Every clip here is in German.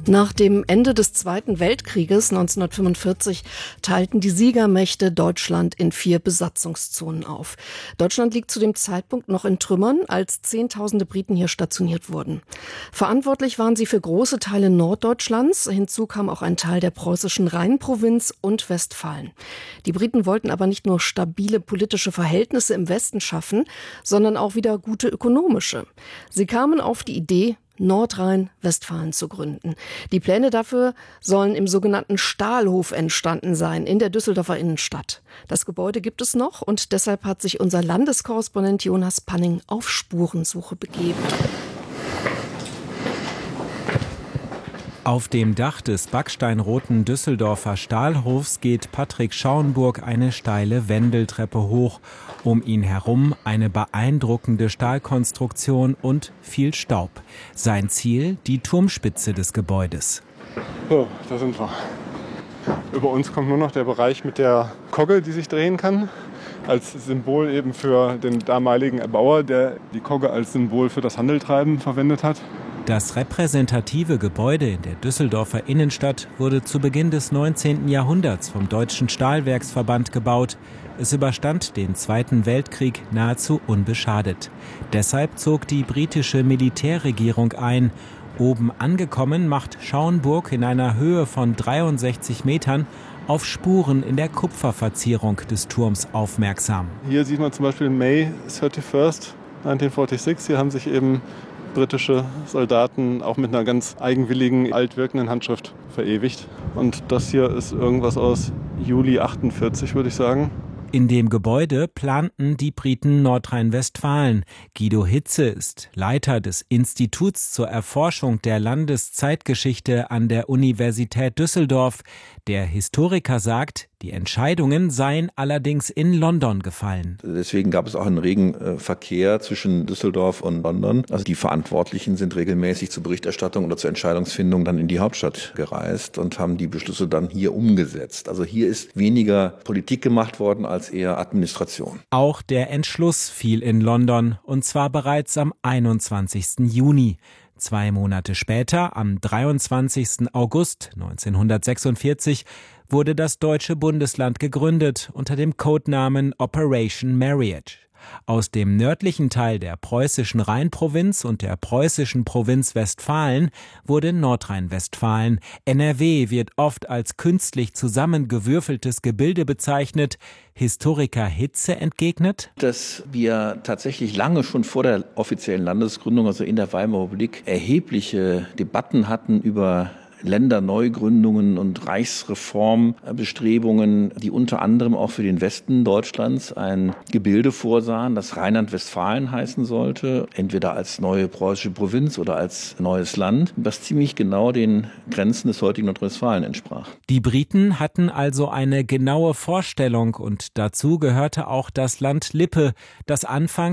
Nach dem Ende des Zweiten Weltkrieges 1945 teilten die Siegermächte Deutschland in 4 Besatzungszonen auf. Deutschland liegt zu dem Zeitpunkt noch in Trümmern, als Zehntausende Briten hier stationiert wurden. Verantwortlich waren sie für große Teile Norddeutschlands. Hinzu kam auch ein Teil der preußischen Rheinprovinz und Westfalen. Die Briten wollten aber nicht nur stabile politische Verhältnisse im Westen schaffen, sondern auch wieder gute ökonomische. Sie kamen auf die Idee, Nordrhein-Westfalen zu gründen. Die Pläne dafür sollen im sogenannten Stahlhof entstanden sein, in der Düsseldorfer Innenstadt. Das Gebäude gibt es noch und deshalb hat sich unser Landeskorrespondent Jonas Panning auf Spurensuche begeben. Auf dem Dach des backsteinroten Düsseldorfer Stahlhofs geht Patrick Schauenburg eine steile Wendeltreppe hoch. Um ihn herum eine beeindruckende Stahlkonstruktion und viel Staub. Sein Ziel, die Turmspitze des Gebäudes. So, da sind wir. Über uns kommt nur noch der Bereich mit der Kogge, die sich drehen kann. Als Symbol eben für den damaligen Erbauer, der die Kogge als Symbol für das Handeltreiben verwendet hat. Das repräsentative Gebäude in der Düsseldorfer Innenstadt wurde zu Beginn des 19. Jahrhunderts vom Deutschen Stahlwerksverband gebaut. Es überstand den Zweiten Weltkrieg nahezu unbeschadet. Deshalb zog die britische Militärregierung ein. Oben angekommen macht Schauenburg in einer Höhe von 63 Metern auf Spuren in der Kupferverzierung des Turms aufmerksam. Hier sieht man zum Beispiel May 31st, 1946. Hier haben sich eben britische Soldaten auch mit einer ganz eigenwilligen, altwirkenden Handschrift verewigt. Und das hier ist irgendwas aus Juli 48, würde ich sagen. In dem Gebäude planten die Briten Nordrhein-Westfalen. Guido Hitze ist Leiter des Instituts zur Erforschung der Landeszeitgeschichte an der Universität Düsseldorf. Der Historiker sagt, die Entscheidungen seien allerdings in London gefallen. Deswegen gab es auch einen regen Verkehr zwischen Düsseldorf und London. Also die Verantwortlichen sind regelmäßig zur Berichterstattung oder zur Entscheidungsfindung dann in die Hauptstadt gereist und haben die Beschlüsse dann hier umgesetzt. Also hier ist weniger Politik gemacht worden als eher Administration. Auch der Entschluss fiel in London, und zwar bereits am 21. Juni. 2 Monate später, am 23. August 1946, wurde das deutsche Bundesland gegründet unter dem Codenamen Operation Marriage. Aus dem nördlichen Teil der preußischen Rheinprovinz und der preußischen Provinz Westfalen wurde Nordrhein-Westfalen. NRW wird oft als künstlich zusammengewürfeltes Gebilde bezeichnet. Historiker Hitze entgegnet, dass wir tatsächlich lange schon vor der offiziellen Landesgründung, also in der Weimarer Republik, erhebliche Debatten hatten über Länderneugründungen und Reichsreformbestrebungen, die unter anderem auch für den Westen Deutschlands ein Gebilde vorsahen, das Rheinland-Westfalen heißen sollte, entweder als neue preußische Provinz oder als neues Land, was ziemlich genau den Grenzen des heutigen Nordrhein-Westfalen entsprach. Die Briten hatten also eine genaue Vorstellung, und dazu gehörte auch das Land Lippe, das Anfang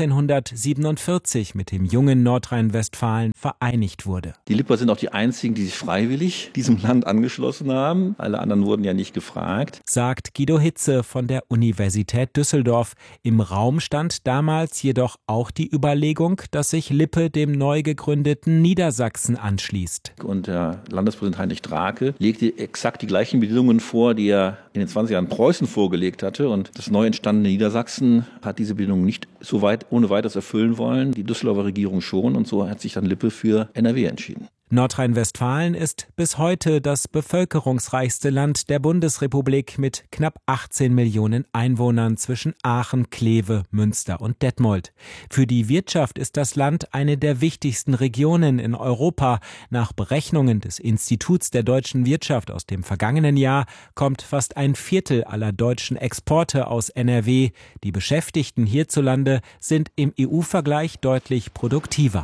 1947 mit dem jungen Nordrhein-Westfalen vereinigt wurde. Die Lipper sind auch die einzigen, die sich freiwillig diesem Land angeschlossen haben. Alle anderen wurden ja nicht gefragt. Sagt Guido Hitze von der Universität Düsseldorf. Im Raum stand damals jedoch auch die Überlegung, dass sich Lippe dem neu gegründeten Niedersachsen anschließt. Und der Landespräsident Heinrich Drake legte exakt die gleichen Bedingungen vor, die er in den 20er Jahren Preußen vorgelegt hatte. Und das neu entstandene Niedersachsen hat diese Bedingungen nicht so weit ohne weiteres erfüllen wollen. Die Düsseldorfer Regierung schon. Und so hat sich dann Lippe für NRW entschieden. Nordrhein-Westfalen ist bis heute das bevölkerungsreichste Land der Bundesrepublik mit knapp 18 Millionen Einwohnern zwischen Aachen, Kleve, Münster und Detmold. Für die Wirtschaft ist das Land eine der wichtigsten Regionen in Europa. Nach Berechnungen des Instituts der deutschen Wirtschaft aus dem vergangenen Jahr kommt fast 1/4 aller deutschen Exporte aus NRW. Die Beschäftigten hierzulande sind im EU-Vergleich deutlich produktiver.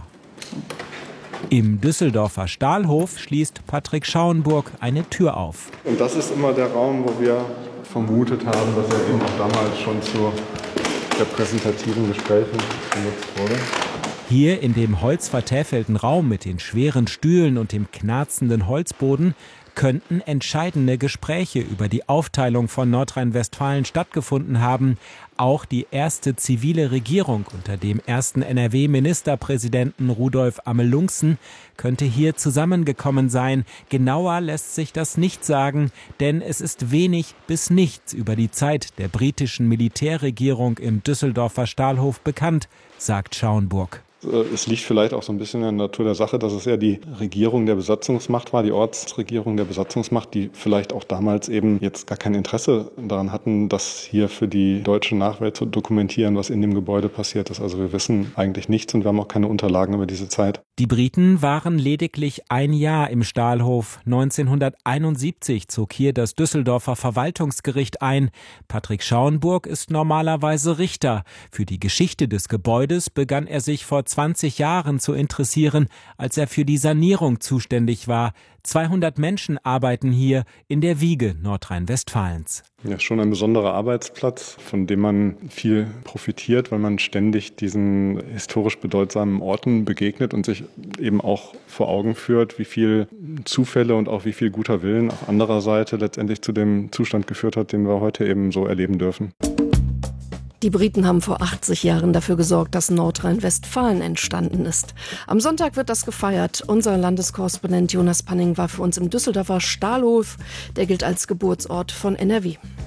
Im Düsseldorfer Stahlhof schließt Patrick Schauenburg eine Tür auf. Und das ist immer der Raum, wo wir vermutet haben, dass er eben auch damals schon zu repräsentativen Gesprächen genutzt wurde. Hier in dem holzvertäfelten Raum mit den schweren Stühlen und dem knarzenden Holzboden könnten entscheidende Gespräche über die Aufteilung von Nordrhein-Westfalen stattgefunden haben. Auch die erste zivile Regierung unter dem ersten NRW-Ministerpräsidenten Rudolf Amelunxen könnte hier zusammengekommen sein. Genauer lässt sich das nicht sagen, denn es ist wenig bis nichts über die Zeit der britischen Militärregierung im Düsseldorfer Stahlhof bekannt, sagt Schauenburg. Es liegt vielleicht auch so ein bisschen in der Natur der Sache, dass es ja die Regierung der Besatzungsmacht war, die Ortsregierung der Besatzungsmacht, die vielleicht auch damals eben jetzt gar kein Interesse daran hatten, das hier für die deutsche Nachwelt zu dokumentieren, was in dem Gebäude passiert ist. Also wir wissen eigentlich nichts und wir haben auch keine Unterlagen über diese Zeit. Die Briten waren lediglich ein Jahr im Stahlhof. 1971 zog hier das Düsseldorfer Verwaltungsgericht ein. Patrick Schauenburg ist normalerweise Richter. Für die Geschichte des Gebäudes begann er sich vor 20 Jahren zu interessieren, als er für die Sanierung zuständig war. 200 Menschen arbeiten hier in der Wiege Nordrhein-Westfalens. Ja, schon ein besonderer Arbeitsplatz, von dem man viel profitiert, weil man ständig diesen historisch bedeutsamen Orten begegnet und sich eben auch vor Augen führt, wie viel Zufälle und auch wie viel guter Willen auf anderer Seite letztendlich zu dem Zustand geführt hat, den wir heute eben so erleben dürfen. Die Briten haben vor 80 Jahren dafür gesorgt, dass Nordrhein-Westfalen entstanden ist. Am Sonntag wird das gefeiert. Unser Landeskorrespondent Jonas Panning war für uns im Düsseldorfer Stahlhof. Der gilt als Geburtsort von NRW.